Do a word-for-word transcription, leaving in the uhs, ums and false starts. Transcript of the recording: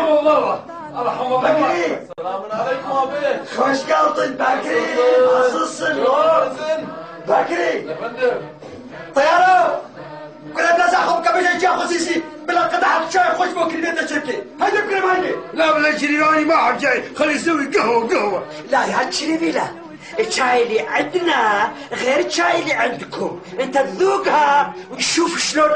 الله رحم الله. بكري سلام عليكم ابي. خوش قلطن بكري. عزيزسن بكري. يا فندم. طيارة كل الناس اخذ كبش جا خصيصي بلا قطعة شاي خوش بكري بيت الشركة. هيدا بكري مايني. لا ولا شريراني ما حد جاي، خلي يسوي قهوة قهوة. لا يا شريفي لا، الشاي اللي عندنا غير الشاي اللي عندكم، انت تذوقها وتشوف شلون